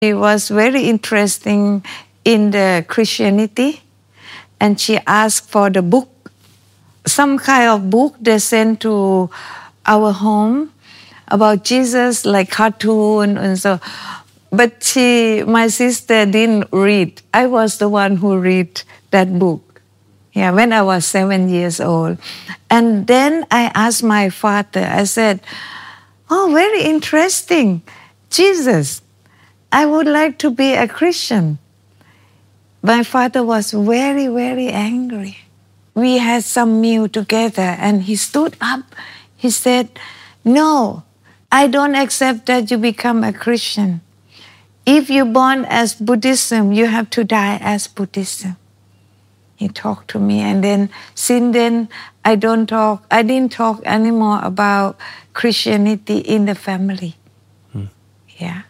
She was very interesting in the Christianity, and she asked for the book, some kind of book they sent to our home about Jesus, like cartoon and so. But my sister didn't read. I was the one who read that book. Yeah, when I was 7 years old. And then I asked my father, I said, oh, very interesting, Jesus. I would like to be a Christian. My father was very, very angry. We had some meal together and he stood up. He said, no, I don't accept that you become a Christian. If you're born as Buddhism, you have to die as Buddhism. He talked to me, and then since then I didn't talk anymore about Christianity in the family. Yeah.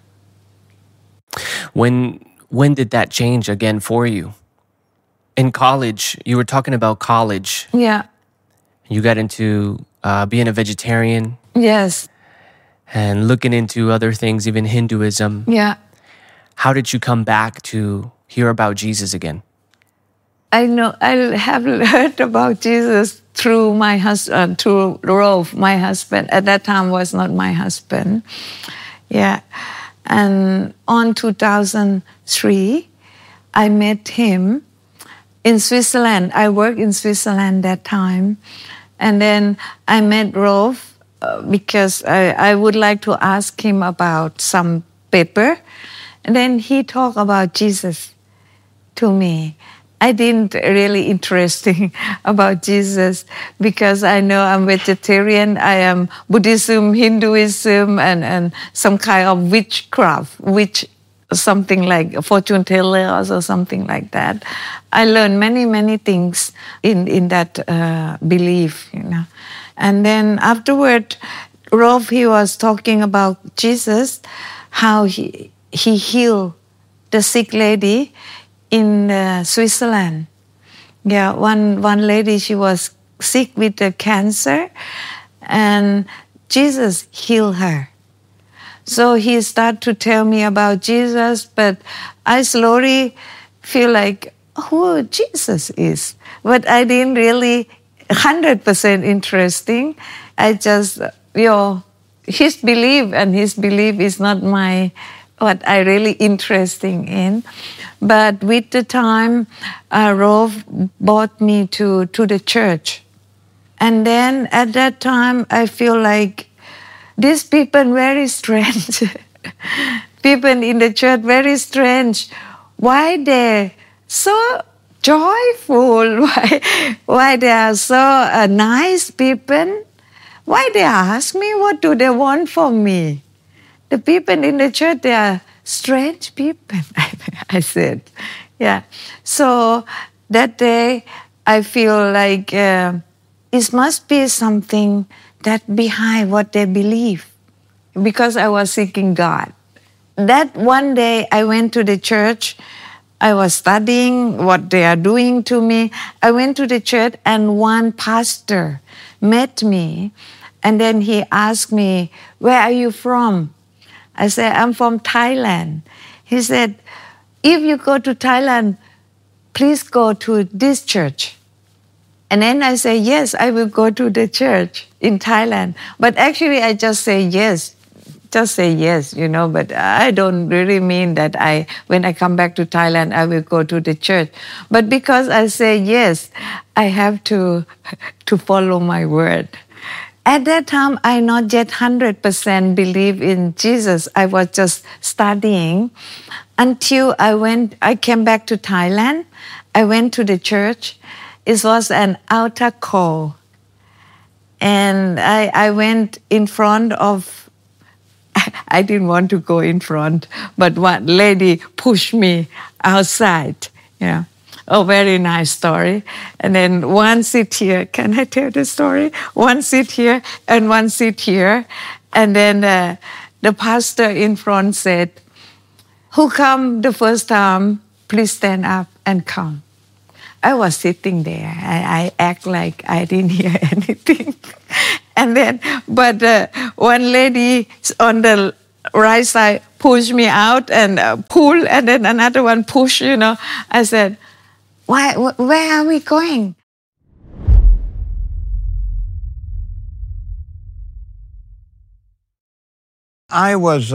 When did that change again for you? In college, you were talking about college. Yeah. You got into being a vegetarian. Yes. And looking into other things, even Hinduism. Yeah. How did you come back to hear about Jesus again? I have heard about Jesus through my husband, through Rolf, my husband. At that time was not my husband. Yeah. And on 2003, I met him in Switzerland. I worked in Switzerland that time. And then I met Rolf because I would like to ask him about some paper. And then he talked about Jesus to me. I didn't really interesting about Jesus because I know I'm vegetarian, I am Buddhism, Hinduism, and some kind of witchcraft, something like fortune tellers or something like that. I learned many, many things in that belief, you know. And then afterward, Rolf, he was talking about Jesus, how he healed the sick lady in Switzerland. Yeah, one lady, she was sick with the cancer, and Jesus healed her. So he started to tell me about Jesus, but I slowly feel like who Jesus is. But I didn't really 100% interesting. I just, his belief is not what I really interesting in. But with the time, Rolf brought me to the church. And then at that time, I feel like these people very strange. People in the church very strange. Why they so joyful? Why they are so nice people? Why they ask me what do they want from me? The people in the church, they are strange people, I said. Yeah. So that day, I feel like it must be something that behind what they believe, because I was seeking God. That one day, I went to the church. I was studying what they are doing to me. I went to the church, and one pastor met me, and then he asked me, where are you from? I said, I'm from Thailand. He said, if you go to Thailand, please go to this church. And then I say, yes, I will go to the church in Thailand. But actually, I just say yes, but I don't really mean that when I come back to Thailand, I will go to the church. But because I say yes, I have to follow my word. At that time, I not yet 100% believe in Jesus. I was just studying until I came back to Thailand. I went to the church. It was an altar call. And I went in front of, I didn't want to go in front, but one lady pushed me outside. Yeah. Oh, very nice story. And then one sit here. Can I tell the story? One sit here and one sit here. And then the pastor in front said, who come the first time, please stand up and come. I was sitting there. I act like I didn't hear anything. And then, but one lady on the right side push me out and pull, and then another one push, I said, where are we going? I was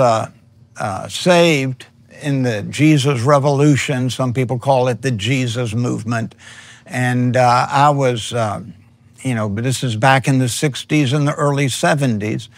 saved in the Jesus Revolution. Some people call it the Jesus Movement. And I was, but this is back in the 60s and the early 70s.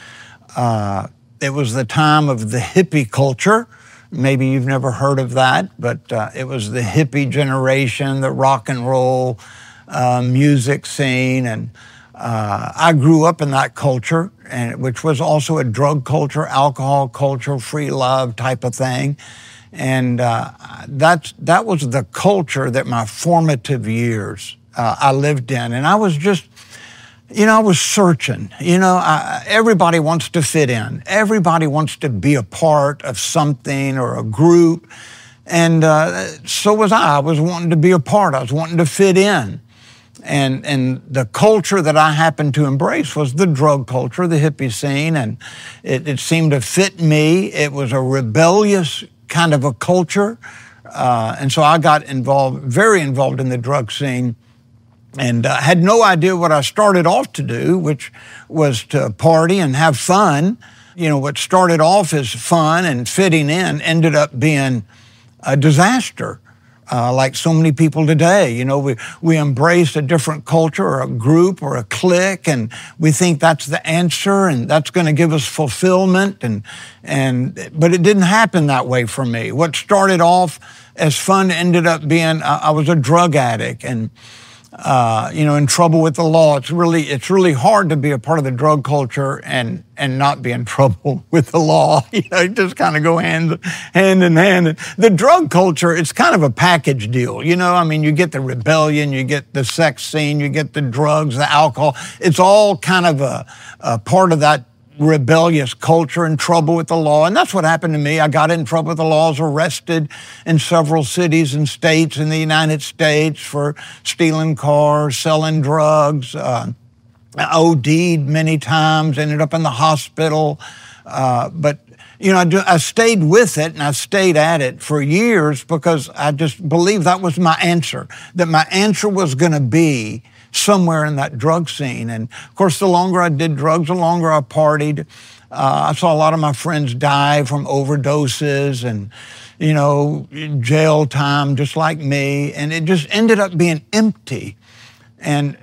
It was the time of the hippie culture. Maybe you've never heard of that, but it was the hippie generation, the rock and roll music scene. And I grew up in that culture, which was also a drug culture, alcohol culture, free love type of thing. And that was the culture that my formative years I lived in. And I was just, I was searching. Everybody wants to fit in. Everybody wants to be a part of something or a group. And so was I. I was wanting to be a part. I was wanting to fit in. And the culture that I happened to embrace was the drug culture, the hippie scene, and it seemed to fit me. It was a rebellious kind of a culture. And so I got very involved in the drug scene, and had no idea what I started off to do, which was to party and have fun. What started off as fun and fitting in ended up being a disaster. Like so many people today, we embrace a different culture or a group or a clique, and we think that's the answer and that's going to give us fulfillment. But it didn't happen that way for me. What started off as fun ended up being I was a drug addict and in trouble with the law. It's really hard to be a part of the drug culture and not be in trouble with the law. It just kind of go hand in hand. The drug culture, it's kind of a package deal. You get the rebellion, you get the sex scene, you get the drugs, the alcohol. It's all kind of a part of that rebellious culture and trouble with the law. And that's what happened to me. I got in trouble with the law, was arrested in several cities and states in the United States for stealing cars, selling drugs. I OD'd many times, ended up in the hospital. But I stayed with it and I stayed at it for years because I just believed that was my answer, that my answer was going to be somewhere in that drug scene. And of course, the longer I did drugs, the longer I partied. I saw a lot of my friends die from overdoses and, jail time, just like me. And it just ended up being empty. And,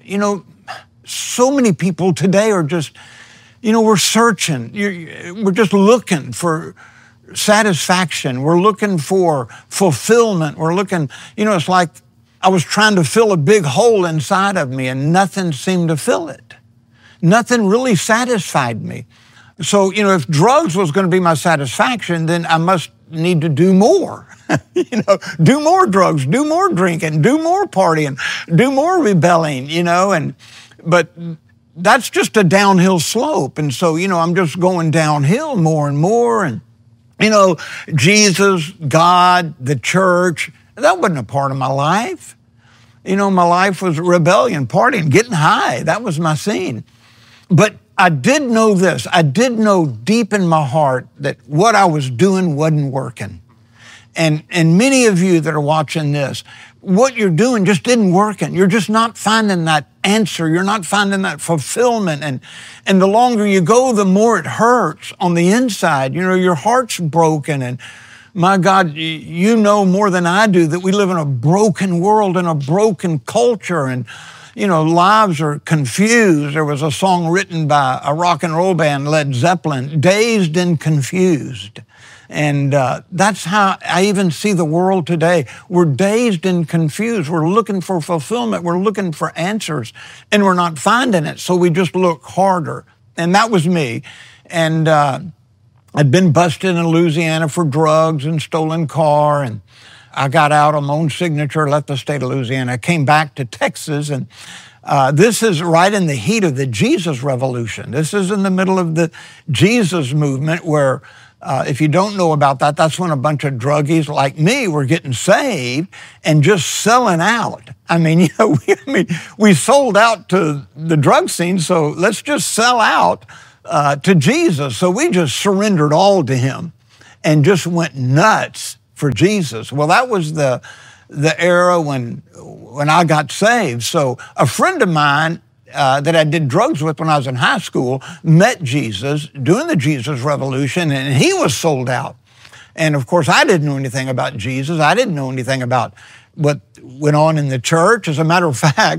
so many people today are just, we're searching. We're just looking for satisfaction. We're looking for fulfillment. We're looking, it's like I was trying to fill a big hole inside of me and nothing seemed to fill it. Nothing really satisfied me. So, if drugs was going to be my satisfaction, then I must need to do more. Do more drugs, do more drinking, do more partying, do more rebelling, but that's just a downhill slope. And so, I'm just going downhill more and more. And, Jesus, God, the church, that wasn't a part of my life. My life was rebellion, partying, getting high. That was my scene. But I did know this. I did know deep in my heart that what I was doing wasn't working. And many of you that are watching this, what you're doing just isn't working. You're just not finding that answer. You're not finding that fulfillment. And the longer you go, the more it hurts on the inside. Your heart's broken. And my God, you know more than I do that we live in a broken world and a broken culture. And, lives are confused. There was a song written by a rock and roll band, Led Zeppelin, Dazed and Confused. And that's how I even see the world today. We're dazed and confused. We're looking for fulfillment. We're looking for answers, and we're not finding it. So we just look harder. And that was me. And I'd been busted in Louisiana for drugs and stolen car. And I got out on my own signature, left the state of Louisiana. I came back to Texas, and this is right in the heat of the Jesus Revolution. This is in the middle of the Jesus movement where, if you don't know about that, that's when a bunch of druggies like me were getting saved and just selling out. We sold out to the drug scene, so let's just sell out to Jesus. So we just surrendered all to him. and just went nuts for Jesus. Well, that was the era when I got saved. So a friend of mine that I did drugs with when I was in high school met Jesus during the Jesus Revolution, and he was sold out. And of course, I didn't know anything about Jesus. I didn't know anything about what went on in the church. As a matter of fact,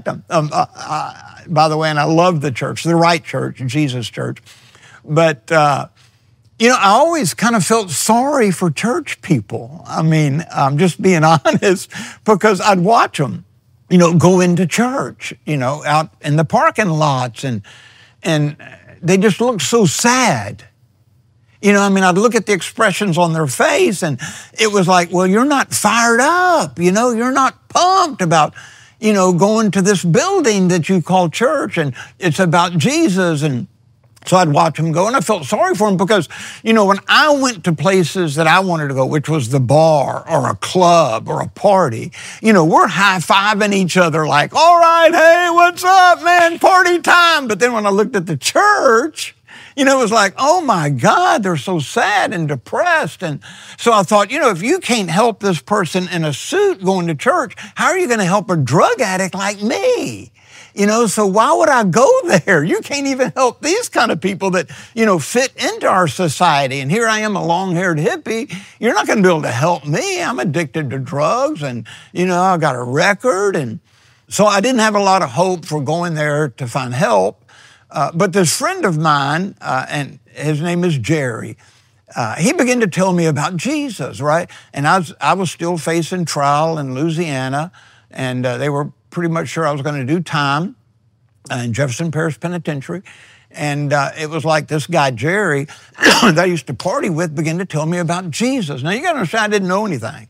by the way, and I love the church, the right church, Jesus Church. But, you know, I always kind of felt sorry for church people. I mean, I'm just being honest, because I'd watch them, you know, go into church, you know, out in the parking lots, and they just looked so sad. You know, I mean, I'd look at the expressions on their face, and it was like, well, you're not fired up, you know, you're not pumped about, you know, going to this building that you call church, and it's about Jesus. And so I'd watch them go, and I felt sorry for them because, you know, when I went to places that I wanted to go, which was the bar or a club or a party, you know, we're high-fiving each other like, all right, hey, what's up, man, party time. But then when I looked at the church, you know, it was like, oh my God, they're so sad and depressed. And so I thought, you know, if you can't help this person in a suit going to church, how are you going to help a drug addict like me? You know, so why would I go there? You can't even help these kind of people that, you know, fit into our society. And here I am, a long-haired hippie. You're not going to be able to help me. I'm addicted to drugs, and, you know, I got a record. And so I didn't have a lot of hope for going there to find help. But this friend of mine, and his name is Jerry, he began to tell me about Jesus, right? And I was still facing trial in Louisiana, and they were pretty much sure I was going to do time in Jefferson Parish Penitentiary. And it was like this guy, Jerry, that I used to party with, began to tell me about Jesus. Now, you got to understand, I didn't know anything.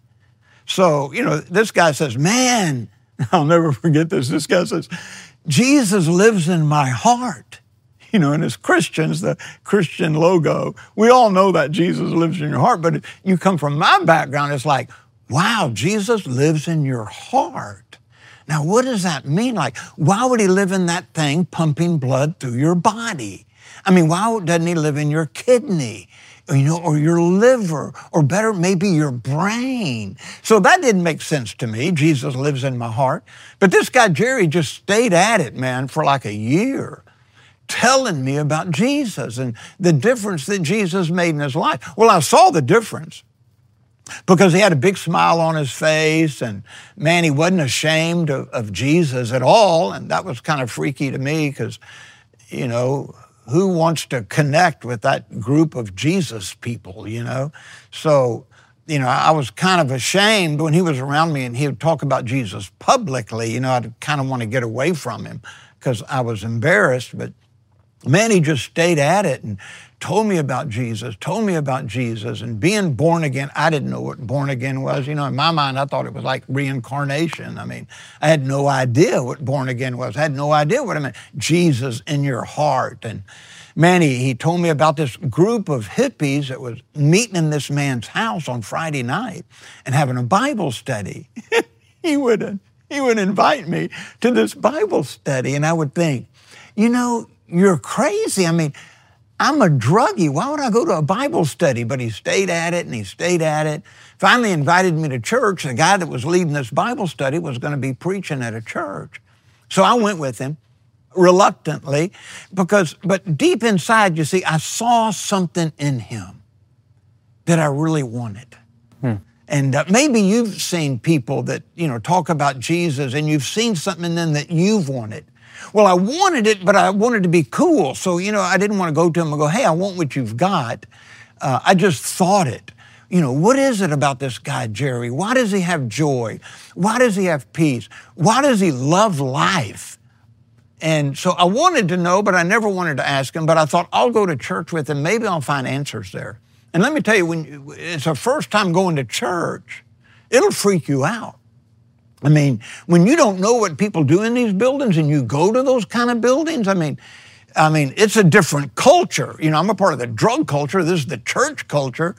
So, you know, this guy says, man, I'll never forget this. This guy says, Jesus lives in my heart. You know, and as Christians, the Christian logo, we all know that Jesus lives in your heart. But if you come from my background, it's like, wow, Jesus lives in your heart. Now, what does that mean? Like, why would he live in that thing pumping blood through your body? I mean, why doesn't he live in your kidney? You know, or your liver, or better, maybe your brain. So that didn't make sense to me. Jesus lives in my heart. But this guy, Jerry, just stayed at it, man, for like a year, telling me about Jesus and the difference that Jesus made in his life. Well, I saw the difference because he had a big smile on his face, and man, he wasn't ashamed of Jesus at all. And that was kind of freaky to me because, you know, who wants to connect with that group of Jesus people, you know? So, you know, I was kind of ashamed when he was around me and he would talk about Jesus publicly. You know, I'd kind of want to get away from him because I was embarrassed. But man, he just stayed at it and told me about Jesus, and being born again. I didn't know what born again was. You know, in my mind, I thought it was like reincarnation. I mean, I had no idea what born again was. I had no idea what it meant. Jesus in your heart. And man, he told me about this group of hippies that was meeting in this man's house on Friday night and having a Bible study. He would invite me to this Bible study, and I would think, you know, you're crazy. I mean, I'm a druggie. Why would I go to a Bible study? But he stayed at it and he stayed at it. Finally invited me to church. The guy that was leading this Bible study was going to be preaching at a church. So I went with him reluctantly but deep inside, you see, I saw something in him that I really wanted. And maybe you've seen people that, you know, talk about Jesus, and you've seen something in them that you've wanted. Well, I wanted it, but I wanted to be cool. So, you know, I didn't want to go to him and go, hey, I want what you've got. I just thought it. You know, what is it about this guy, Jerry? Why does he have joy? Why does he have peace? Why does he love life? And so I wanted to know, but I never wanted to ask him. But I thought, I'll go to church with him. Maybe I'll find answers there. And let me tell you, when it's a first time going to church, it'll freak you out. I mean, when you don't know what people do in these buildings and you go to those kind of buildings, I mean, it's a different culture. You know, I'm a part of the drug culture. This is the church culture.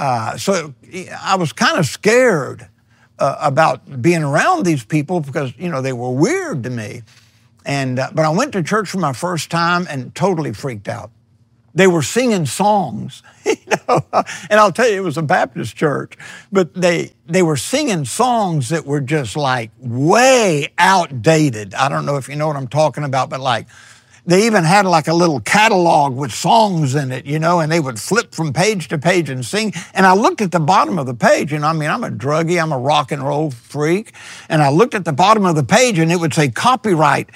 So I was kind of scared about being around these people because, you know, they were weird to me. But I went to church for my first time and totally freaked out. They were singing songs. And I'll tell you, it was a Baptist church, but they were singing songs that were just like way outdated. I don't know if you know what I'm talking about, but like, they even had like a little catalog with songs in it, and they would flip from page to page and sing. And I looked at the bottom of the page, I'm a druggie, I'm a rock and roll freak. And I looked at the bottom of the page and it would say copyright,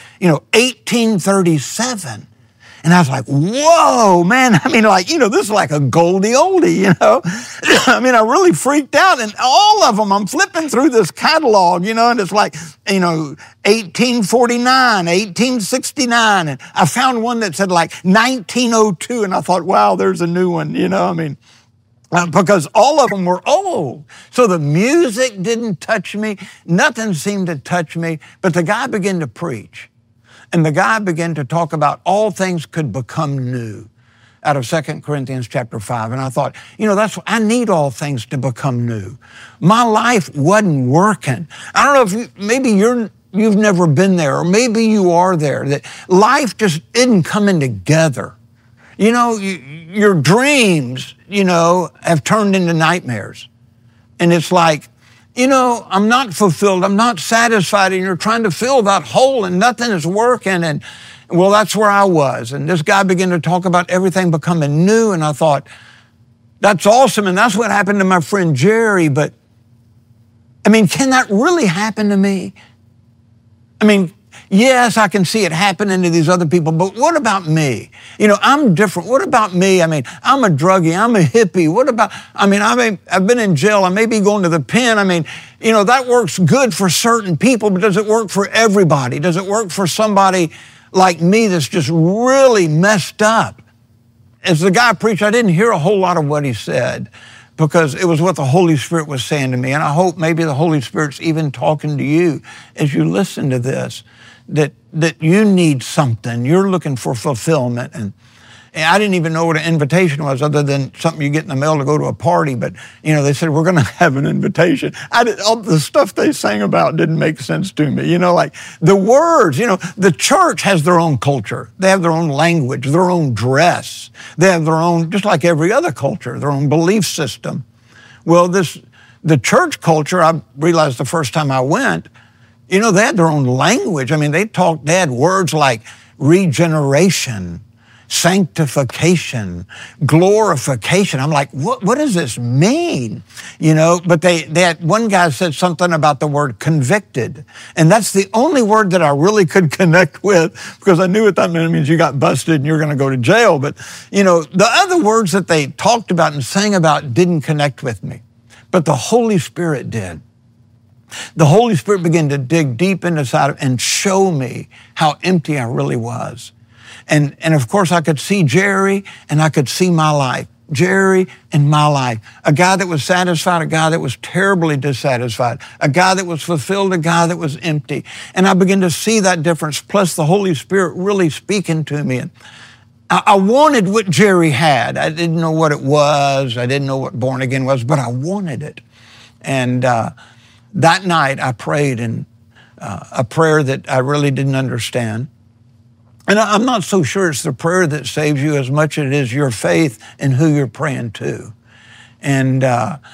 1837. And I was like, whoa, man. This is like a Goldie oldie, I really freaked out. And all of them, I'm flipping through this catalog, and it's like, 1849, 1869. And I found one that said like 1902. And I thought, wow, there's a new one, because all of them were old. So the music didn't touch me. Nothing seemed to touch me. But the guy began to preach. And the guy began to talk about all things could become new out of 2 Corinthians chapter 5. And I thought, I need all things to become new. My life wasn't working. I don't know if maybe you've never been there, or maybe you are there, that life just isn't coming together. Your dreams, have turned into nightmares. And it's like, I'm not fulfilled, I'm not satisfied, and you're trying to fill that hole and nothing is working. And well, that's where I was. And this guy began to talk about everything becoming new. And I thought, that's awesome. And that's what happened to my friend Jerry. But can that really happen to me? Yes, I can see it happening to these other people, but what about me? I'm different. What about me? I'm a druggie. I'm a hippie. What about, I've been in jail. I may be going to the pen. That works good for certain people, but does it work for everybody? Does it work for somebody like me that's just really messed up? As the guy preached, I didn't hear a whole lot of what he said, because it was what the Holy Spirit was saying to me. And I hope maybe the Holy Spirit's even talking to you as you listen to this, that you need something. You're looking for fulfillment. And I didn't even know what an invitation was, other than something you get in the mail to go to a party. But, they said, we're going to have an invitation. All the stuff they sang about didn't make sense to me. Like the words, the church has their own culture. They have their own language, their own dress. They have their own, just like every other culture, their own belief system. Well, the church culture, I realized the first time I went, they had their own language. They had words like regeneration, sanctification, glorification. I'm like, what does this mean? But they had, one guy said something about the word convicted. And that's the only word that I really could connect with, because I knew what that meant. It means you got busted and you're going to go to jail. But, the other words that they talked about and sang about didn't connect with me. But the Holy Spirit did. The Holy Spirit began to dig deep inside and show me how empty I really was. And of course, I could see Jerry and I could see my life. Jerry and my life. A guy that was satisfied, a guy that was terribly dissatisfied, a guy that was fulfilled, a guy that was empty. And I began to see that difference, plus the Holy Spirit really speaking to me. And I wanted what Jerry had. I didn't know what it was. I didn't know what born again was, but I wanted it. And that night I prayed in a prayer that I really didn't understand. And I'm not so sure it's the prayer that saves you as much as it is your faith in who you're praying to. And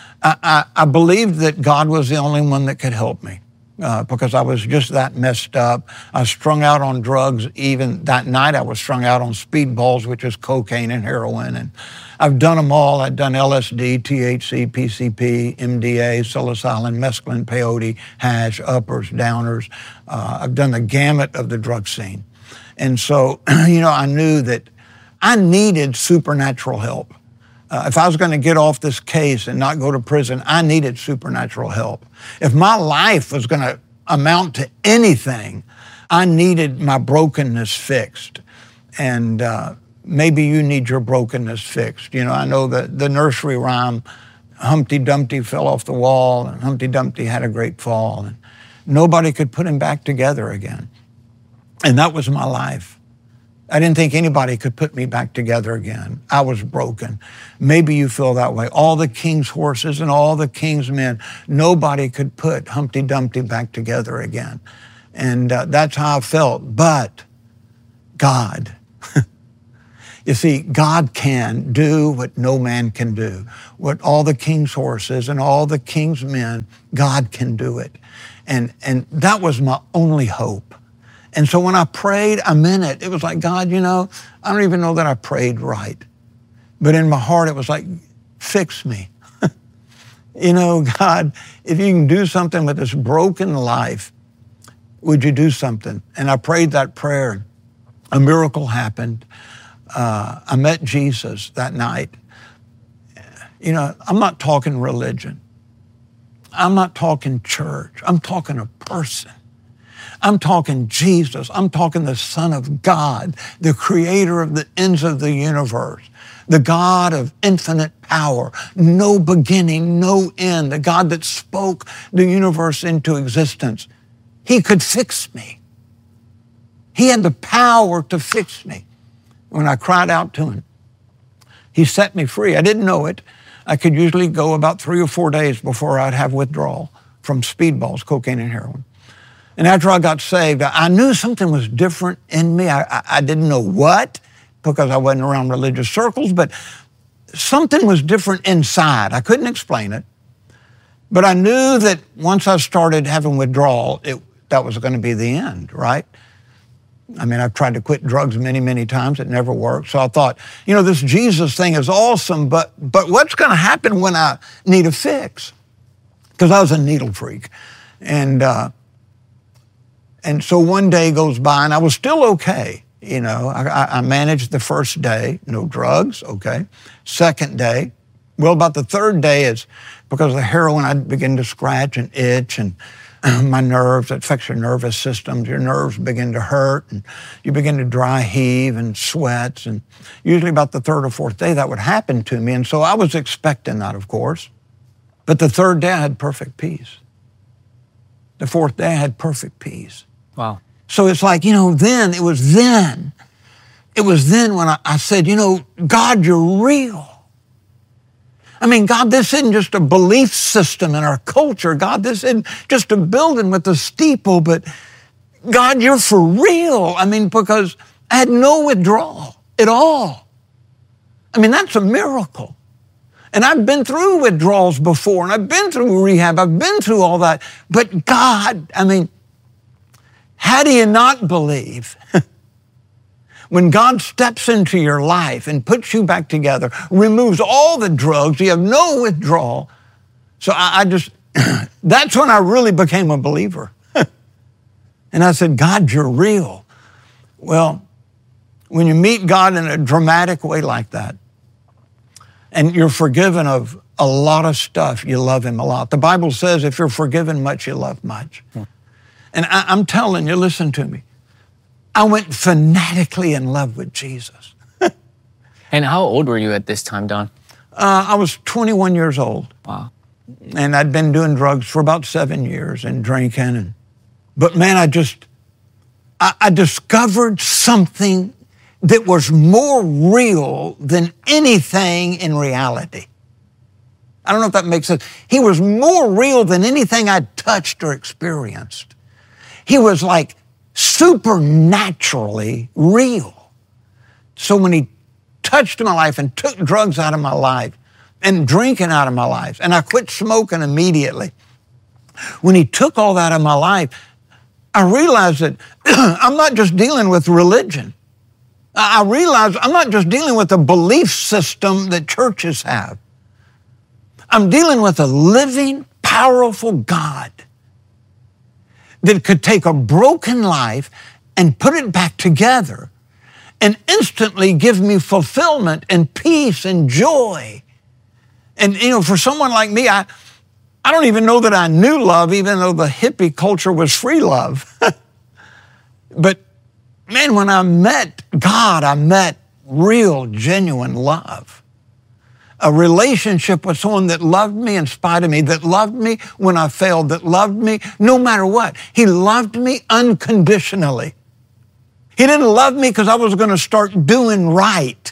I believed that God was the only one that could help me. Because I was just that messed up. I was strung out on drugs. Even that night I was strung out on speedballs, which is cocaine and heroin. And I've done them all. I've done LSD, THC, PCP, MDA, psilocybin, mescaline, peyote, hash, uppers, downers. I've done the gamut of the drug scene. And so, I knew that I needed supernatural help. If I was going to get off this case and not go to prison, I needed supernatural help. If my life was going to amount to anything, I needed my brokenness fixed. And maybe you need your brokenness fixed. I know the nursery rhyme, Humpty Dumpty fell off the wall and Humpty Dumpty had a great fall. And nobody could put him back together again. And that was my life. I didn't think anybody could put me back together again. I was broken. Maybe you feel that way. All the king's horses and all the king's men, nobody could put Humpty Dumpty back together again. And that's how I felt. But God, You see, God can do what no man can do. What all the king's horses and all the king's men, God can do it. And that was my only hope. And so when I prayed, I meant it. It was like, God, I don't even know that I prayed right. But in my heart, it was like, fix me. God, if you can do something with this broken life, would you do something? And I prayed that prayer. A miracle happened. I met Jesus that night. I'm not talking religion. I'm not talking church. I'm talking a person. I'm talking Jesus. I'm talking the Son of God, the creator of the ends of the universe, the God of infinite power, no beginning, no end, the God that spoke the universe into existence. He could fix me. He had the power to fix me. When I cried out to him, he set me free. I didn't know it. I could usually go about 3 or 4 days before I'd have withdrawal from speedballs, cocaine and heroin. And after I got saved, I knew something was different in me. I didn't know what, because I wasn't around religious circles, but something was different inside. I couldn't explain it. But I knew that once I started having withdrawal, that was going to be the end, right? I mean, I've tried to quit drugs many, many times. It never worked. So I thought, this Jesus thing is awesome, but what's going to happen when I need a fix? Because I was a needle freak. And so one day goes by, and I was still okay. I managed the first day, no drugs, okay. Second day, about the third day is because of the heroin, I begin to scratch and itch, and my nerves, it affects your nervous systems. Your nerves begin to hurt, and you begin to dry heave and sweats. And usually about the third or fourth day, that would happen to me. And so I was expecting that, of course. But the third day, I had perfect peace. The fourth day, I had perfect peace. Wow. So it's like, it was then when I said, God, you're real. I mean, God, this isn't just a belief system in our culture. God, this isn't just a building with a steeple, but God, you're for real. I mean, because I had no withdrawal at all. I mean, that's a miracle. And I've been through withdrawals before, and I've been through rehab. I've been through all that. But God, I mean, how do you not believe when God steps into your life and puts you back together, removes all the drugs, you have no withdrawal? So I just, that's when I really became a believer. And I said, God, you're real. Well, when you meet God in a dramatic way like that, and you're forgiven of a lot of stuff, you love him a lot. The Bible says if you're forgiven much, you love much. And I'm telling you, listen to me. I went fanatically in love with Jesus. And how old were you at this time, Don? I was 21 years old. Wow. And I'd been doing drugs for about 7 years and drinking. But man, I discovered something that was more real than anything in reality. I don't know if that makes sense. He was more real than anything I'd touched or experienced. He was like supernaturally real. So when he touched my life and took drugs out of my life and drinking out of my life, and I quit smoking immediately, when he took all that out of my life, I realized that I'm not just dealing with religion. I realized I'm not just dealing with a belief system that churches have. I'm dealing with a living, powerful God that could take a broken life and put it back together and instantly give me fulfillment and peace and joy. And, for someone like me, I don't even know that I knew love, even though the hippie culture was free love. But, man, when I met God, I met real, genuine love. A relationship with someone that loved me in spite of me, that loved me when I failed, that loved me no matter what. He loved me unconditionally. He didn't love me because I was going to start doing right.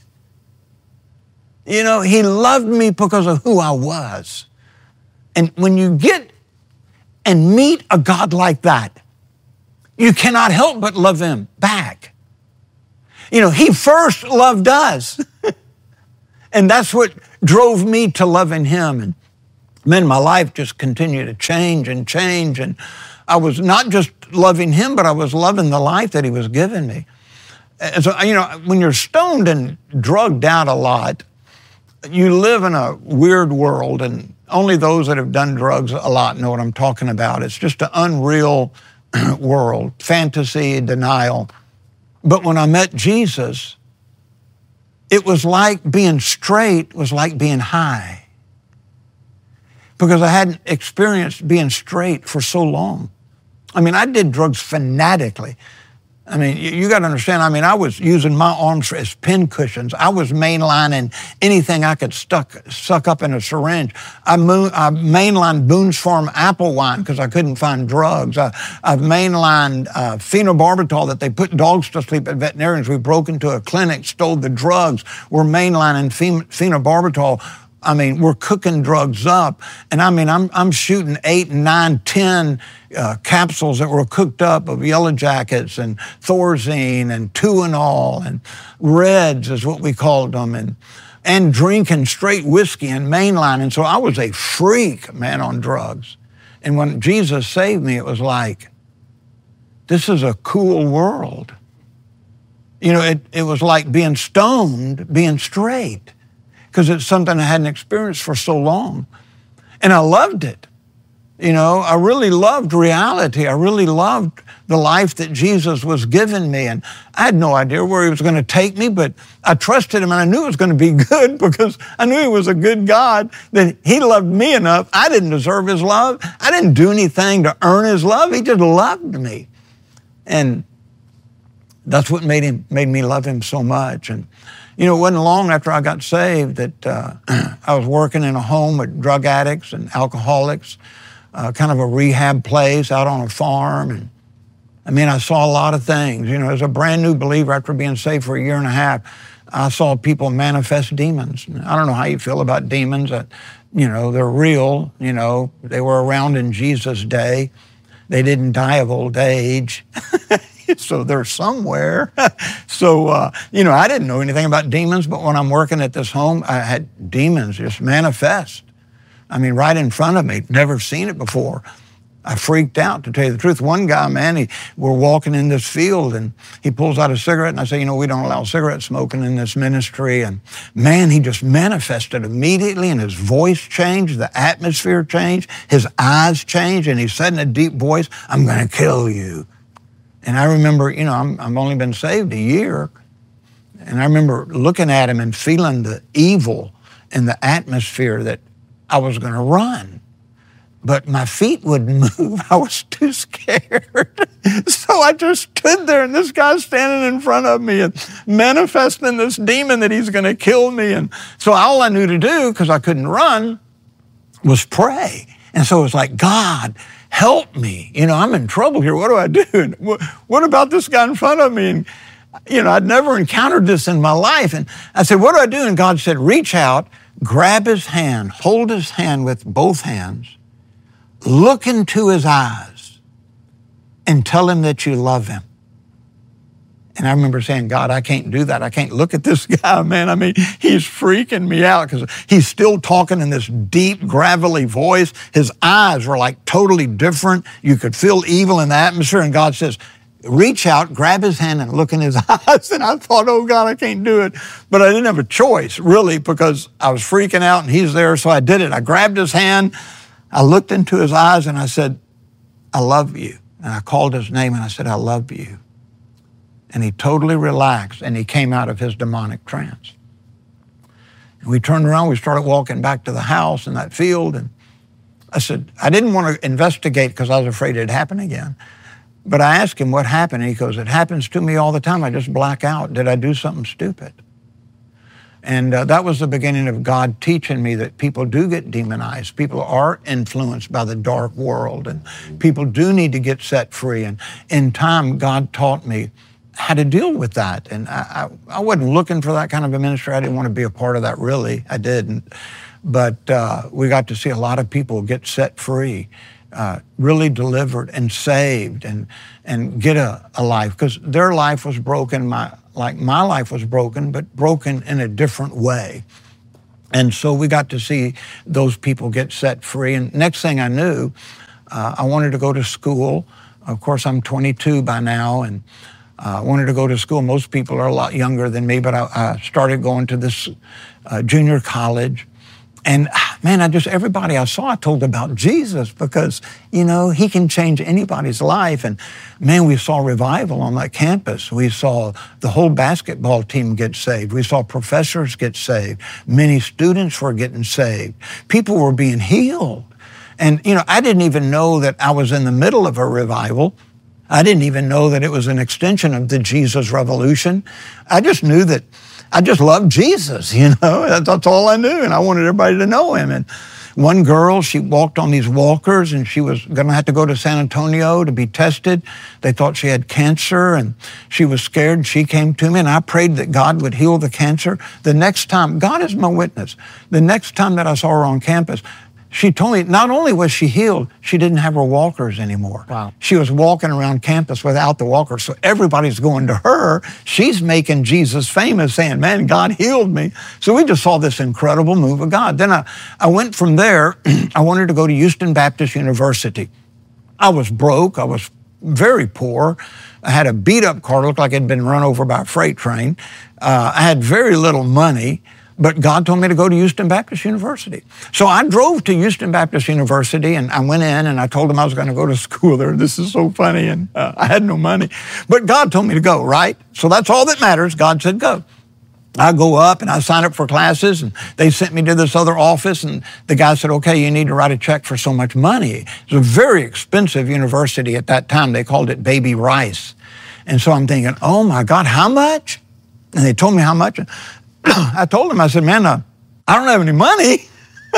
He loved me because of who I was. And when you get and meet a God like that, you cannot help but love him back. He first loved us. And that's what drove me to loving him. And man, my life just continued to change and change. And I was not just loving him, but I was loving the life that he was giving me. And so, when you're stoned and drugged out a lot, you live in a weird world, and only those that have done drugs a lot know what I'm talking about. It's just an unreal world, fantasy, denial. But when I met Jesus, it was like being straight was like being high, because I hadn't experienced being straight for so long. I did drugs fanatically. You got to understand, I was using my arms as pin cushions. I was mainlining anything I could suck up in a syringe. I mainlined Boone's Farm apple wine because I couldn't find drugs. I've mainlined phenobarbital that they put dogs to sleep at veterinarians. We broke into a clinic, stole the drugs. We're mainlining phenobarbital. We're cooking drugs up. And I'm shooting 8, 9, 10 capsules that were cooked up of Yellow Jackets and Thorazine and Tuinol and Reds is what we called them, and drinking straight whiskey and mainline. And so I was a freak, man, on drugs. And when Jesus saved me, it was like, this is a cool world. It was like being stoned, being straight, because it's something I hadn't experienced for so long. And I loved it. I really loved reality. I really loved the life that Jesus was giving me. And I had no idea where he was going to take me, but I trusted him, and I knew it was going to be good because I knew he was a good God, that he loved me enough. I didn't deserve his love. I didn't do anything to earn his love. He just loved me. And that's what made me love him so much. And it wasn't long after I got saved that I was working in a home with drug addicts and alcoholics, kind of a rehab place out on a farm. And I saw a lot of things. As a brand new believer after being saved for a year and a half, I saw people manifest demons. I don't know how you feel about demons. They're real. They were around in Jesus' day. They didn't die of old age. So they're somewhere. So, I didn't know anything about demons, but when I'm working at this home, I had demons just manifest. Right in front of me. Never seen it before. I freaked out, to tell you the truth. One guy, man, we're walking in this field, and he pulls out a cigarette, and I say, we don't allow cigarette smoking in this ministry. And man, he just manifested immediately, and his voice changed, the atmosphere changed, his eyes changed, and he said in a deep voice, "I'm going to kill you." And I remember, I've only been saved a year, and I remember looking at him and feeling the evil in the atmosphere that I was going to run. But my feet wouldn't move. I was too scared. So I just stood there, and this guy's standing in front of me and manifesting this demon that he's going to kill me. And so all I knew to do, because I couldn't run, was pray. And so it was like, God, help me. I'm in trouble here. What do I do? And what about this guy in front of me? And, I'd never encountered this in my life. And I said, what do I do? And God said, reach out, grab his hand, hold his hand with both hands, look into his eyes, and tell him that you love him. And I remember saying, God, I can't do that. I can't look at this guy, man. He's freaking me out because he's still talking in this deep, gravelly voice. His eyes were like totally different. You could feel evil in the atmosphere. And God says, reach out, grab his hand, and look in his eyes. And I thought, oh, God, I can't do it. But I didn't have a choice, really, because I was freaking out and he's there. So I did it. I grabbed his hand. I looked into his eyes and I said, I love you. And I called his name and I said, I love you. And he totally relaxed, and he came out of his demonic trance. And we turned around, we started walking back to the house in that field, and I said, I didn't want to investigate because I was afraid it'd happen again. But I asked him what happened, and he goes, it happens to me all the time. I just black out. Did I do something stupid? And that was the beginning of God teaching me that people do get demonized. People are influenced by the dark world, and people do need to get set free. And in time, God taught me how to deal with that. And I wasn't looking for that kind of a ministry. I didn't want to be a part of that, really. I didn't. But we got to see a lot of people get set free, really delivered and saved and get a life, because their life was broken. My like my life was broken, but broken in a different way. And so we got to see those people get set free. And next thing I knew, I wanted to go to school. Of course, I'm 22 by now, and I wanted to go to school. Most people are a lot younger than me, but I started going to this junior college. And man, everybody I saw, I told about Jesus because, he can change anybody's life. And man, we saw revival on that campus. We saw the whole basketball team get saved. We saw professors get saved. Many students were getting saved. People were being healed. And, I didn't even know that I was in the middle of a revival. I didn't even know that it was an extension of the Jesus Revolution. I just knew that I just loved Jesus, That's all I knew, and I wanted everybody to know him. And one girl, she walked on these walkers, and she was going to have to go to San Antonio to be tested. They thought she had cancer, and she was scared. She came to me, and I prayed that God would heal the cancer. The next time, God is my witness, the next time that I saw her on campus, she told me not only was she healed, she didn't have her walkers anymore. Wow. She was walking around campus without the walkers. So everybody's going to her. She's making Jesus famous, saying, man, God healed me. So we just saw this incredible move of God. Then I went from there. I wanted to go to Houston Baptist University. I was broke. I was very poor. I had a beat-up car, looked like it had been run over by a freight train. I had very little money. But God told me to go to Houston Baptist University. So I drove to Houston Baptist University, and I went in, and I told them I was going to go to school there. This is so funny, and I had no money. But God told me to go, right? So that's all that matters. God said go. I go up, and I sign up for classes, and they sent me to this other office, and the guy said, okay, you need to write a check for so much money. It was a very expensive university at that time. They called it Baby Rice. And so I'm thinking, oh, my God, how much? And they told me how much. I told him, I said, man, I don't have any money.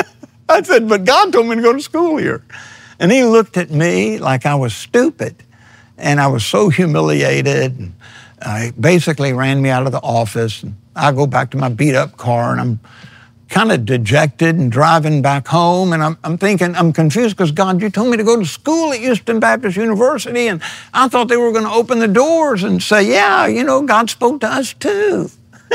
I said, but God told me to go to school here. And he looked at me like I was stupid. And I was so humiliated. And he basically ran me out of the office. And I go back to my beat-up car, and I'm kind of dejected and driving back home. And I'm thinking, I'm confused because, God, you told me to go to school at Houston Baptist University. And I thought they were going to open the doors and say, yeah, God spoke to us too.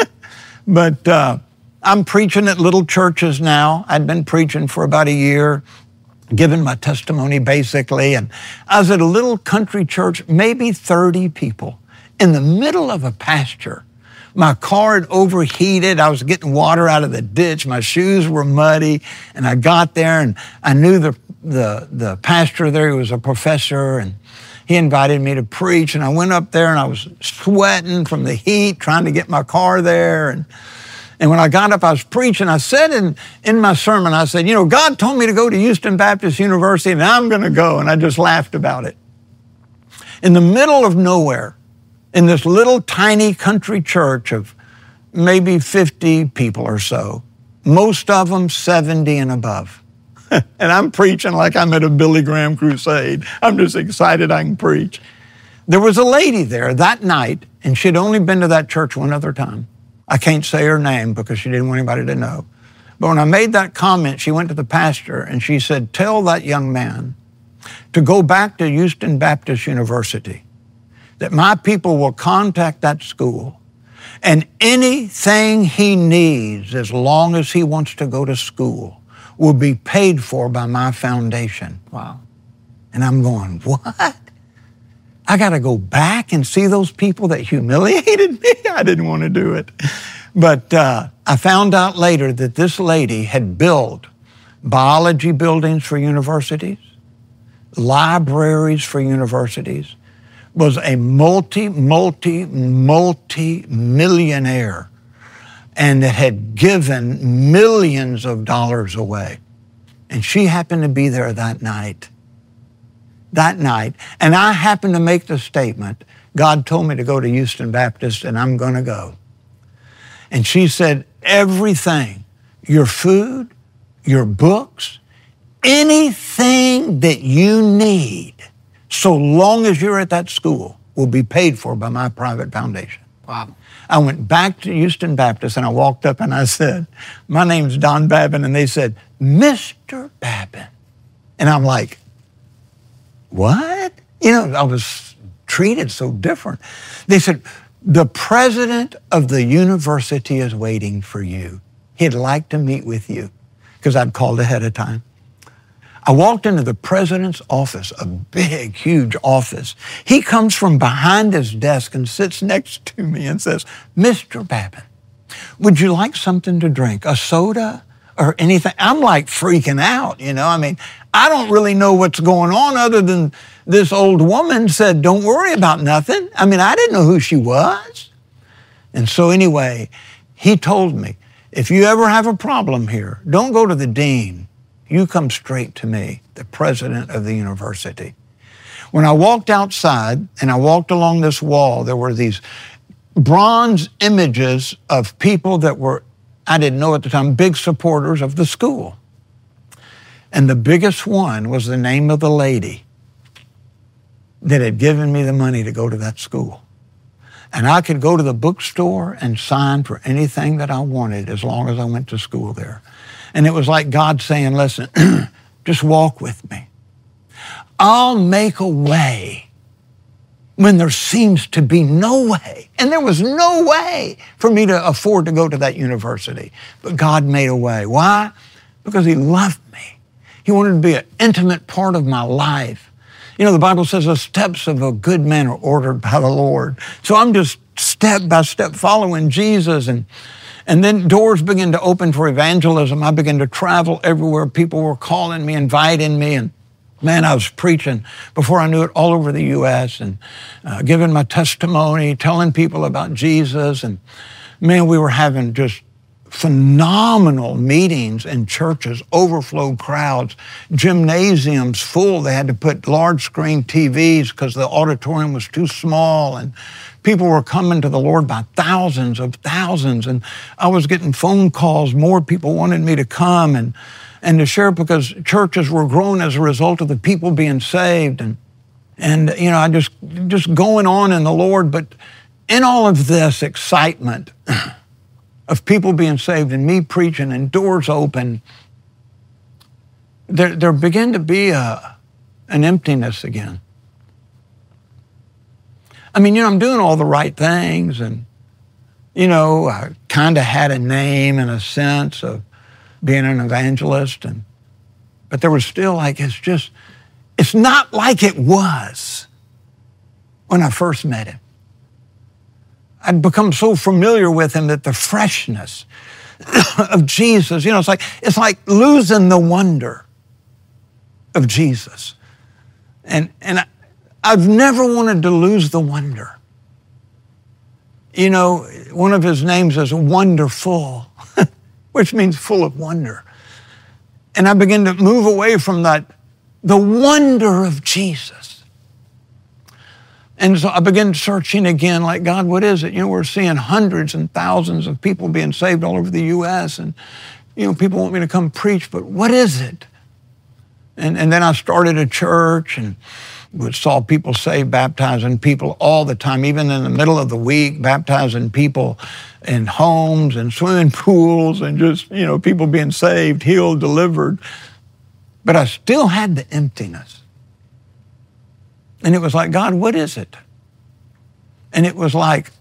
But I'm preaching at little churches now. I'd been preaching for about a year, giving my testimony basically. And I was at a little country church, maybe 30 people, in the middle of a pasture. My car had overheated. I was getting water out of the ditch. My shoes were muddy. And I got there, and I knew the pastor there. He was a professor, and he invited me to preach, and I went up there, and I was sweating from the heat, trying to get my car there. And when I got up, I was preaching. I said in my sermon, I said, God told me to go to Houston Baptist University, and I'm going to go. And I just laughed about it. In the middle of nowhere, in this little tiny country church of maybe 50 people or so, most of them 70 and above. And I'm preaching like I'm at a Billy Graham crusade. I'm just excited I can preach. There was a lady there that night, and she'd only been to that church one other time. I can't say her name because she didn't want anybody to know. But when I made that comment, she went to the pastor and she said, tell that young man to go back to Houston Baptist University, that my people will contact that school, and anything he needs as long as he wants to go to school will be paid for by my foundation. Wow. And I'm going, what? I got to go back and see those people that humiliated me? I didn't want to do it. But I found out later that this lady had built biology buildings for universities, libraries for universities, was a multi-millionaire, and had given millions of dollars away. And she happened to be there that night. And I happened to make the statement, God told me to go to Houston Baptist, and I'm going to go. And she said, everything, your food, your books, anything that you need, so long as you're at that school, will be paid for by my private foundation. Wow. I went back to Houston Baptist, and I walked up and I said, my name's Don Babin. And they said, Mr. Babin. And I'm like, what? I was treated so different. They said, The president of the university is waiting for you. He'd like to meet with you, because I'd called ahead of time. I walked into the president's office, a big, huge office. He comes from behind his desk and sits next to me and says, Mr. Babin, would you like something to drink, a soda or anything? I'm like freaking out, you know. I mean, I don't really know what's going on other than this old woman said, don't worry about nothing. I mean, I didn't know who she was. And so anyway, he told me, if you ever have a problem here, don't go to the dean. You come straight to me, the president of the university. When I walked outside and I walked along this wall, there were these bronze images of people that were, I didn't know at the time, big supporters of the school. And the biggest one was the name of the lady that had given me the money to go to that school. And I could go to the bookstore and sign for anything that I wanted as long as I went to school there. And it was like God saying, listen, just walk with me. I'll make a way when there seems to be no way. And there was no way for me to afford to go to that university. But God made a way. Why? Because He loved me. He wanted to be an intimate part of my life. You know, the Bible says the steps of a good man are ordered by the Lord. So I'm just step by step following Jesus. And then doors began to open for evangelism. I began to travel everywhere. People were calling me, inviting me, and man, I was preaching before I knew it all over the U.S. and giving my testimony, telling people about Jesus. And man, we were having just phenomenal meetings in churches, overflow crowds, gymnasiums full. They had to put large screen TVs because the auditorium was too small, and people were coming to the Lord by thousands of thousands. And I was getting phone calls. More people wanted me to come and to share, because churches were growing as a result of the people being saved. And you know, I just going on in the Lord. But in all of this excitement of people being saved and me preaching and doors open, there began to be an emptiness again. I mean, you know, I'm doing all the right things, and, you know, I kind of had a name and a sense of being an evangelist, but there was still like, it's not like it was when I first met Him. I'd become so familiar with Him that the freshness of Jesus, you know, it's like losing the wonder of Jesus. And I've never wanted to lose the wonder. You know, one of His names is Wonderful, which means full of wonder. And I began to move away from that, the wonder of Jesus. And so I began searching again, like, God, what is it? You know, we're seeing hundreds and thousands of people being saved all over the U.S. And, you know, people want me to come preach, but what is it? And then I started a church and saw people saved, baptizing people all the time, even in the middle of the week, baptizing people in homes and swimming pools, and just, you know, people being saved, healed, delivered. But I still had the emptiness. And it was like, God, what is it? And it was like,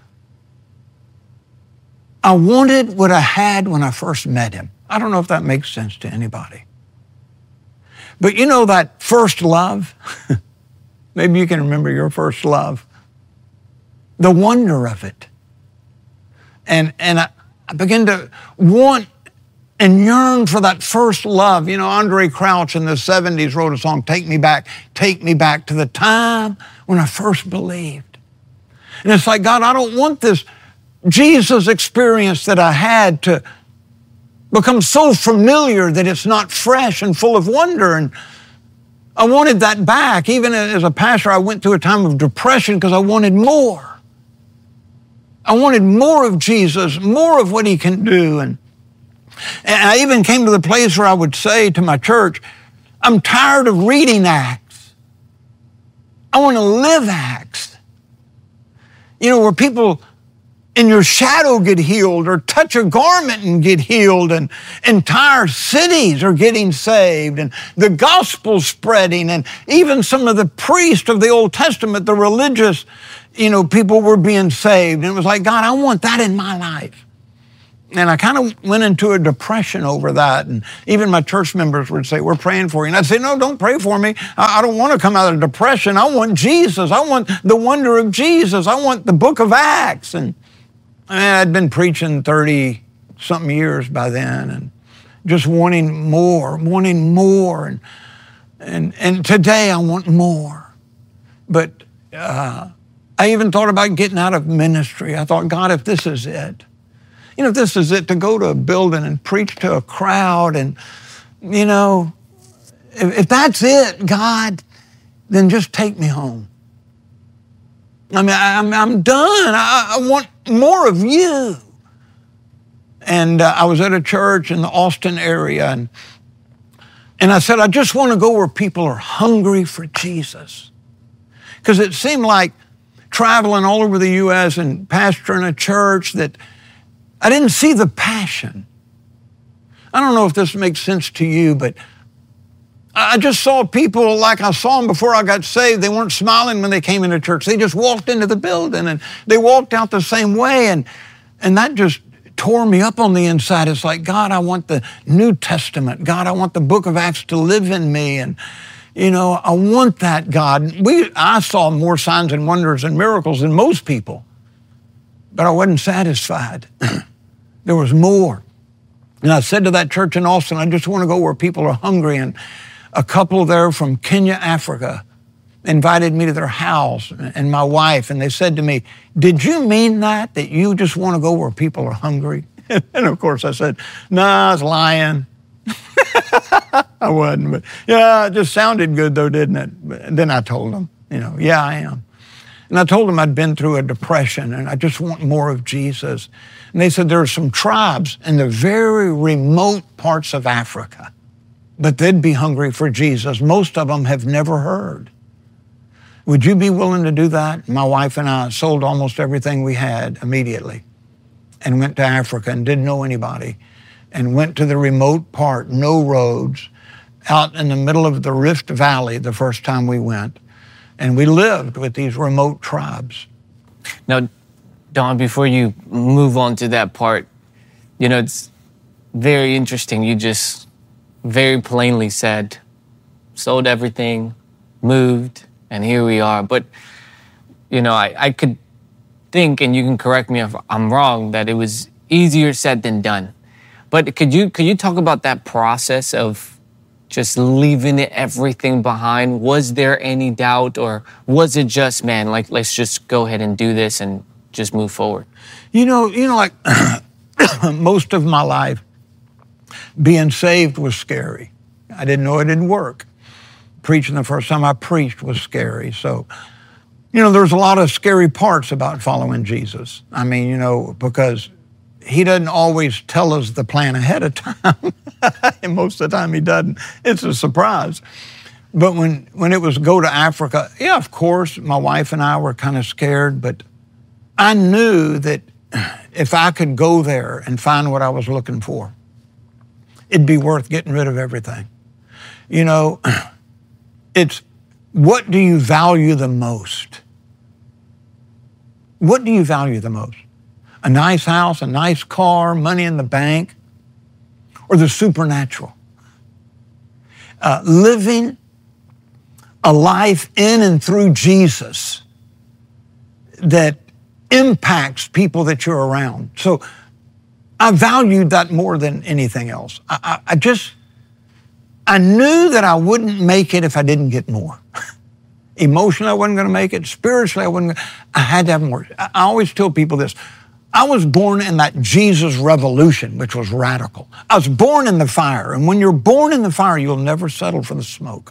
I wanted what I had when I first met Him. I don't know if that makes sense to anybody. But you know that first love? Maybe you can remember your first love. The wonder of it. And I began to want and yearn for that first love. You know, Andre Crouch in the 70s wrote a song, Take me back to the time when I first believed. And it's like, God, I don't want this Jesus experience that I had to become so familiar that it's not fresh and full of wonder. And I wanted that back. Even as a pastor, I went through a time of depression because I wanted more. I wanted more of Jesus, more of what He can do. And I even came to the place where I would say to my church, I'm tired of reading Acts. I want to live Acts. You know, where people and your shadow get healed, or touch a garment and get healed, and entire cities are getting saved, and the gospel spreading, and even some of the priests of the Old Testament, the religious, people were being saved. And it was like, God, I want that in my life. And I kind of went into a depression over that. And even my church members would say, we're praying for you. And I'd say, no, don't pray for me. I don't want to come out of depression. I want Jesus. I want the wonder of Jesus. I want the book of Acts. And I'd been preaching 30-something years by then, and just wanting more. And today I want more. But I even thought about getting out of ministry. I thought, God, if this is it, if this is it, to go to a building and preach to a crowd, and, if that's it, God, then just take me home. I mean, I'm done. I want more of you. And I was at a church in the Austin area, and I said, I just want to go where people are hungry for Jesus. Because it seemed like traveling all over the U.S. and pastoring a church that I didn't see the passion. I don't know if this makes sense to you, but I just saw people like I saw them before I got saved. They weren't smiling when they came into church. They just walked into the building, and they walked out the same way, and that just tore me up on the inside. It's like, God, I want the New Testament. God, I want the book of Acts to live in me, and I want that, God. I saw more signs and wonders and miracles than most people, but I wasn't satisfied. There was more. And I said to that church in Austin, I just want to go where people are hungry. And a couple there from Kenya, Africa, invited me to their house, and my wife, and they said to me, did you mean that you just want to go where people are hungry? And of course I said, no, I was lying. I wasn't, but yeah, it just sounded good though, didn't it? But then I told them, yeah, I am. And I told them I'd been through a depression and I just want more of Jesus. And they said there are some tribes in the very remote parts of Africa, but they'd be hungry for Jesus. Most of them have never heard. Would you be willing to do that? My wife and I sold almost everything we had immediately and went to Africa and didn't know anybody, and went to the remote part, no roads, out in the middle of the Rift Valley the first time we went. And we lived with these remote tribes. Now, Don, before you move on to that part, it's very interesting. You just very plainly said, sold everything, moved, and here we are. But, I could think, and you can correct me if I'm wrong, that it was easier said than done. But could you talk about that process of just leaving everything behind? Was there any doubt, or was it just, man, like, let's just go ahead and do this and just move forward? Like most of my life, being saved was scary. I didn't know it didn't work. Preaching the first time I preached was scary. So, there's a lot of scary parts about following Jesus. I mean, because he doesn't always tell us the plan ahead of time. And most of the time he doesn't. It's a surprise. But when it was go to Africa, yeah, of course, my wife and I were kind of scared, but I knew that if I could go there and find what I was looking for, it'd be worth getting rid of everything. It's what do you value the most? What do you value the most? A nice house, a nice car, money in the bank, or the supernatural? Living a life in and through Jesus that impacts people that you're around. So I valued that more than anything else. I knew that I wouldn't make it if I didn't get more. Emotionally, I wasn't going to make it. Spiritually, I had to have more. I always tell people this. I was born in that Jesus revolution, which was radical. I was born in the fire, and when you're born in the fire, you'll never settle for the smoke.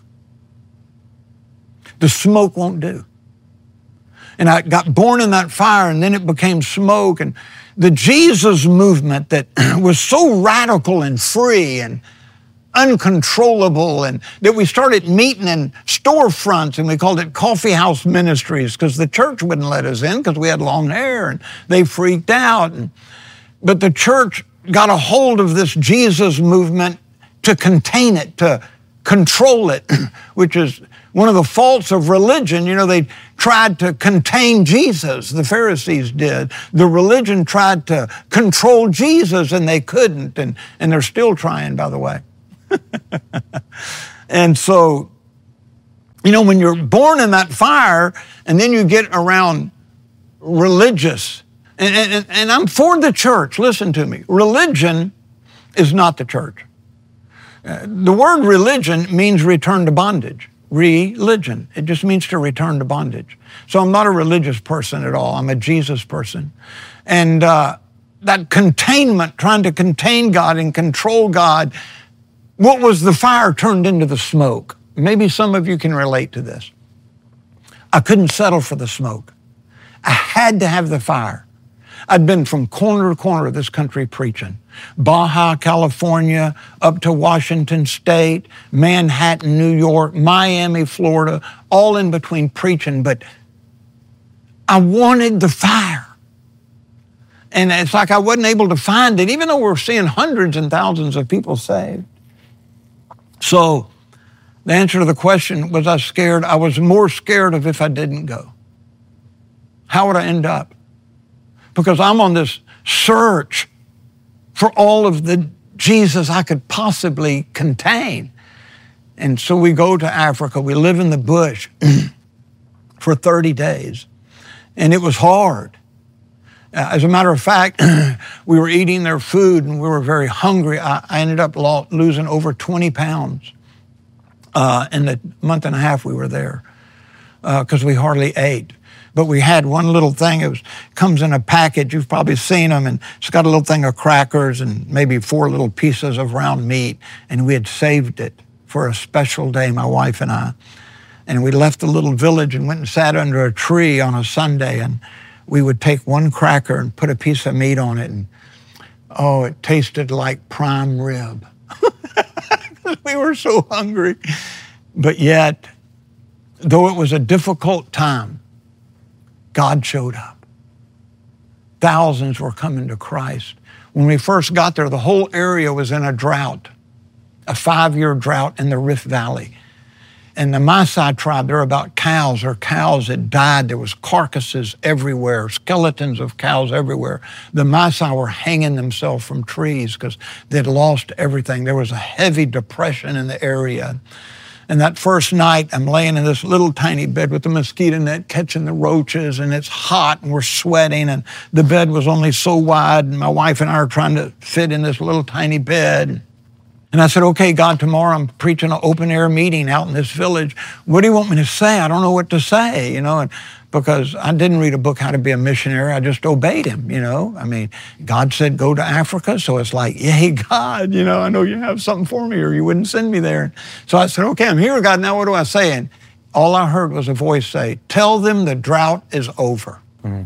The smoke won't do. And I got born in that fire, and then it became smoke, and the Jesus movement that was so radical and free, and uncontrollable, and that we started meeting in storefronts, and we called it coffee house ministries because the church wouldn't let us in because we had long hair, and they freaked out. But the church got a hold of this Jesus movement to contain it, to control it, which is one of the faults of religion. You know, they tried to contain Jesus, the Pharisees did. The religion tried to control Jesus, and they couldn't, and they're still trying, by the way. And so, you know, when you're born in that fire, and then you get around religious, and I'm for the church, listen to me, religion is not the church. The word religion means return to bondage. Religion. It just means to return to bondage. So I'm not a religious person at all. I'm a Jesus person. And that containment, trying to contain God and control God, what was the fire turned into the smoke. Maybe some of you can relate to this. I couldn't settle for the smoke. I had to have the fire. I'd been from corner to corner of this country preaching. Baja, California, up to Washington State, Manhattan, New York, Miami, Florida, all in between preaching, but I wanted the fire. And it's like I wasn't able to find it, even though we're seeing hundreds and thousands of people saved. So the answer to the question, was I scared? I was more scared of if I didn't go. How would I end up? Because I'm on this search for all of the Jesus I could possibly contain. And so we go to Africa. We live in the bush for 30 days. And it was hard. As a matter of fact, we were eating their food and we were very hungry. I ended up losing over 20 pounds in the month and a half we were there because we hardly ate. But we had one little thing. It comes in a package. You've probably seen them. And it's got a little thing of crackers and maybe 4 little pieces of round meat. And we had saved it for a special day, my wife and I. And we left the little village and went and sat under a tree on a Sunday. And we would take one cracker and put a piece of meat on it. And, oh, it tasted like prime rib. We were so hungry. But yet, though it was a difficult time, God showed up. Thousands were coming to Christ. When we first got there, the whole area was in a drought, a 5-year drought in the Rift Valley. And the Maasai tribe, they're about cows. Their cows had died. There was carcasses everywhere, skeletons of cows everywhere. The Maasai were hanging themselves from trees because they'd lost everything. There was a heavy depression in the area. And that first night, I'm laying in this little tiny bed with the mosquito net, catching the roaches, and it's hot, and we're sweating, and the bed was only so wide, and my wife and I are trying to fit in this little tiny bed. And I said, okay, God, tomorrow I'm preaching an open-air meeting out in this village. What do you want me to say? I don't know what to say, you know, and because I didn't read a book, How to Be a Missionary. I just obeyed him, you know. I mean, God said, go to Africa. So it's like, yay, God, you know, I know you have something for me or you wouldn't send me there. So I said, okay, I'm here, God. Now what do I say? And all I heard was a voice say, tell them the drought is over. Mm-hmm.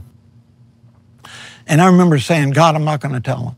And I remember saying, God, I'm not going to tell them,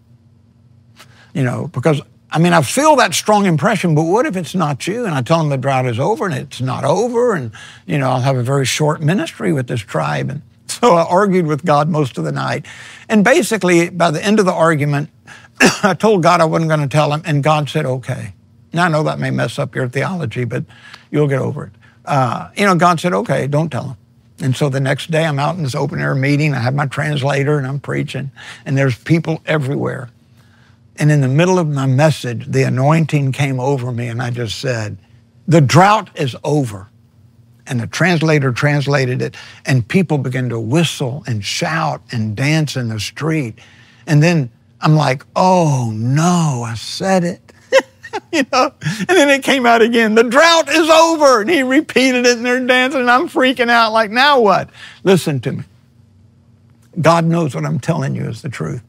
you know, because I mean, I feel that strong impression, but what if it's not you? And I tell them the drought is over and it's not over. And, you know, I'll have a very short ministry with this tribe. And so I argued with God most of the night. And basically, by the end of the argument, I told God I wasn't going to tell him. And God said, okay. Now, I know that may mess up your theology, but you'll get over it. You know, God said, okay, don't tell him. And so the next day I'm out in this open air meeting. I have my translator and I'm preaching. And there's people everywhere. And in the middle of my message, the anointing came over me and I just said, the drought is over. And the translator translated it and people began to whistle and shout and dance in the street. And then I'm like, oh no, I said it. You know, and then it came out again, the drought is over. And he repeated it and they're dancing and I'm freaking out like, now what? Listen to me. God knows what I'm telling you is the truth.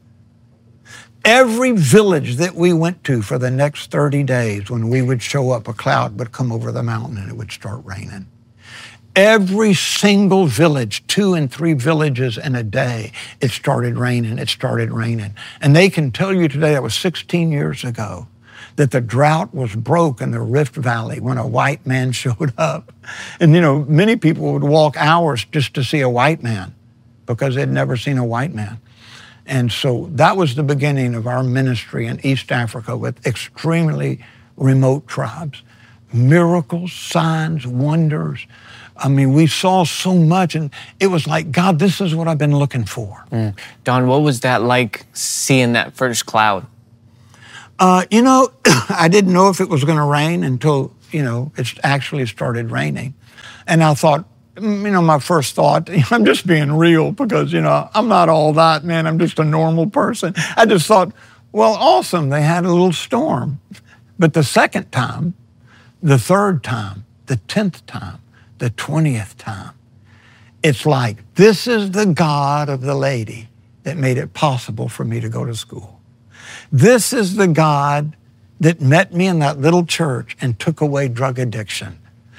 Every village that we went to for the next 30 days, when we would show up, a cloud would come over the mountain and it would start raining. Every single village, 2 and 3 villages in a day, it started raining, it started raining. And they can tell you today, that was 16 years ago, that the drought was broke in the Rift Valley when a white man showed up. And, many people would walk hours just to see a white man because they'd never seen a white man. And so that was the beginning of our ministry in East Africa with extremely remote tribes. Miracles, signs, wonders. I mean, we saw so much, and it was like, God, this is what I've been looking for. Don, what was that like, seeing that first cloud? I didn't know if it was going to rain until, it actually started raining. And I thought, my first thought, I'm just being real because, I'm not all that, man. I'm just a normal person. I just thought, well, awesome. They had a little storm. But the second time, the third time, the 10th time, the 20th time, it's like, this is the God of the lady that made it possible for me to go to school. This is the God that met me in that little church and took away drug addiction.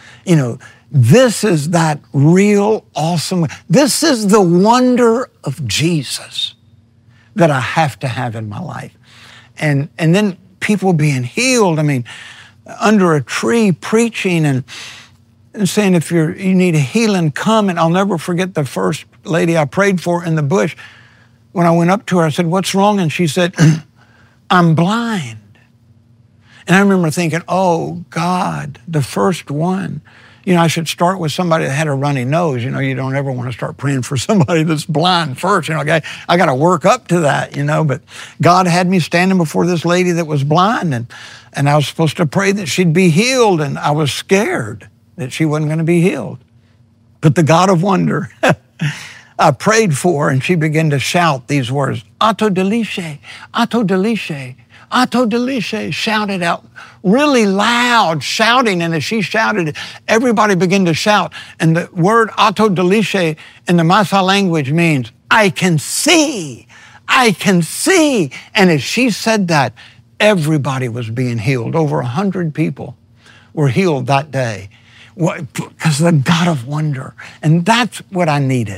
This is that real awesome, this is the wonder of Jesus that I have to have in my life. And then people being healed. I mean, under a tree preaching and saying, if you need a healing, come. And I'll never forget the first lady I prayed for in the bush. When I went up to her, I said, what's wrong? And she said, I'm blind. And I remember thinking, oh, God, the first one. I should start with somebody that had a runny nose. You don't ever want to start praying for somebody that's blind first. I got to work up to that, But God had me standing before this lady that was blind, and I was supposed to pray that she'd be healed, and I was scared that she wasn't going to be healed. But the God of wonder, I prayed for her, and she began to shout these words, Atto Delice, Atto Delice. Atto Delice, shouted out really loud, shouting. And as she shouted, everybody began to shout. And the word Atto Delice in the Maasai language means, I can see, I can see. And as she said that, everybody was being healed. Over 100 people were healed that day because of the God of wonder. And that's what I needed.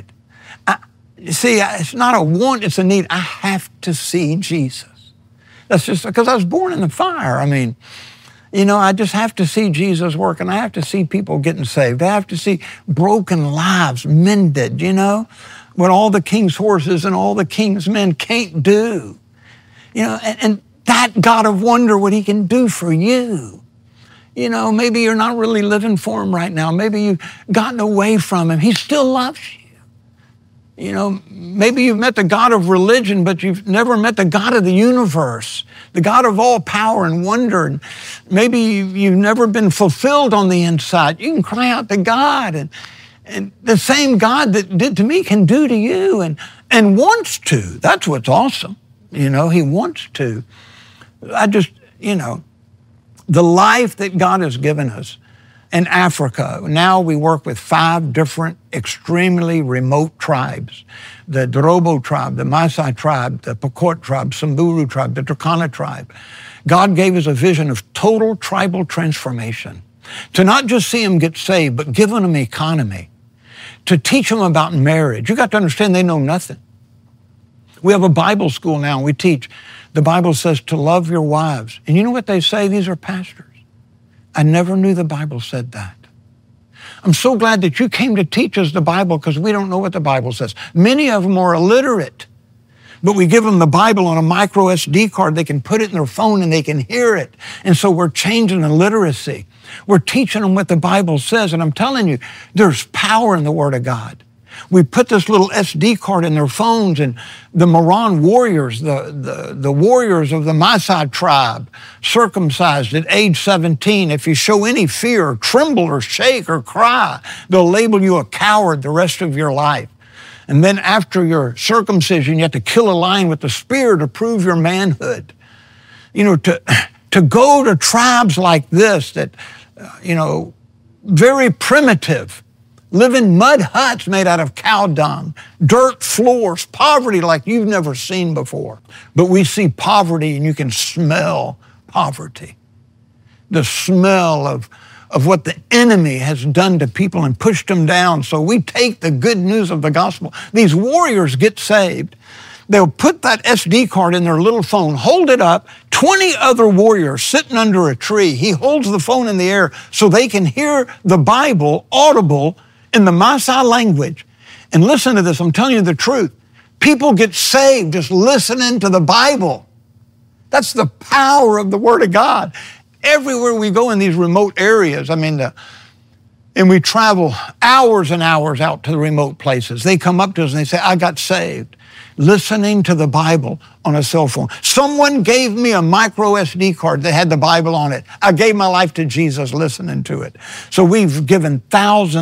It's not a want, it's a need. I have to see Jesus. That's just because I was born in the fire. I mean, I just have to see Jesus work, and I have to see people getting saved. I have to see broken lives mended, what all the king's horses and all the king's men can't do. And that God of wonder, what he can do for you. Maybe you're not really living for him right now. Maybe you've gotten away from him. He still loves you. Maybe you've met the God of religion, but you've never met the God of the universe, the God of all power and wonder. And maybe you've never been fulfilled on the inside. You can cry out to God, and the same God that did to me can do to you and wants to. That's what's awesome. He wants to. The life that God has given us. In Africa, now we work with 5 different extremely remote tribes. The Dorobo tribe, the Maasai tribe, the Pokot tribe, Samburu tribe, the Turkana tribe. God gave us a vision of total tribal transformation. To not just see them get saved, but give them an economy. To teach them about marriage. You got to understand they know nothing. We have a Bible school now, and we teach. The Bible says to love your wives. And you know what they say? These are pastors. I never knew the Bible said that. I'm so glad that you came to teach us the Bible because we don't know what the Bible says. Many of them are illiterate, but we give them the Bible on a micro SD card. They can put it in their phone and they can hear it. And so we're changing the literacy. We're teaching them what the Bible says. And I'm telling you, there's power in the Word of God. We put this little SD card in their phones, and the Moran warriors, the warriors of the Maasai tribe, circumcised at age 17, if you show any fear, or tremble or shake or cry, they'll label you a coward the rest of your life. And then after your circumcision, you have to kill a lion with the spear to prove your manhood. To go to tribes like this that, very primitive, live in mud huts made out of cow dung, dirt floors, poverty like you've never seen before. But we see poverty and you can smell poverty. The smell of what the enemy has done to people and pushed them down. So we take the good news of the gospel. These warriors get saved. They'll put that SD card in their little phone, hold it up, 20 other warriors sitting under a tree. He holds the phone in the air so they can hear the Bible audible in the Maasai language. And listen to this, I'm telling you the truth. People get saved just listening to the Bible. That's the power of the Word of God. Everywhere we go in these remote areas, and we travel hours and hours out to the remote places. They come up to us and they say, I got saved listening to the Bible on a cell phone. Someone gave me a micro SD card that had the Bible on it. I gave my life to Jesus listening to it. So we've given thousands